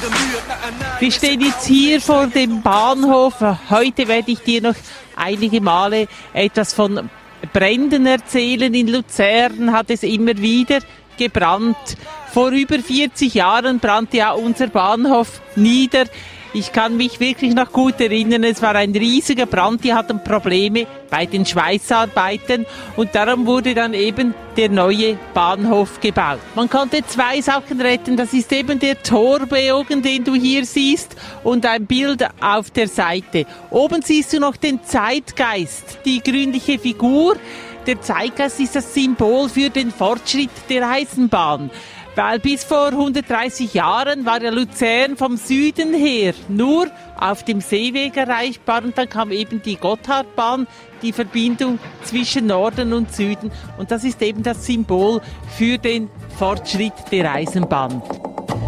Wir stehen jetzt hier vor dem Bahnhof. Heute werde ich dir noch einige Male etwas von Bränden erzählen. In Luzern hat es immer wieder gebrannt. Vor über 40 Jahren brannte ja unser Bahnhof nieder. Ich kann mich wirklich noch gut erinnern, es war ein riesiger Brand, die hatten Probleme bei den Schweißarbeiten und darum wurde dann eben der neue Bahnhof gebaut. Man konnte zwei Sachen retten, das ist eben der Torbogen, den du hier siehst und ein Bild auf der Seite. Oben siehst du noch den Zeitgeist, die grünliche Figur. Der Zeitgeist ist das Symbol für den Fortschritt der Eisenbahn. Weil bis vor 130 Jahren war ja Luzern vom Süden her nur auf dem Seeweg erreichbar und dann kam eben die Gotthardbahn, die Verbindung zwischen Norden und Süden und das ist eben das Symbol für den Fortschritt der Eisenbahn.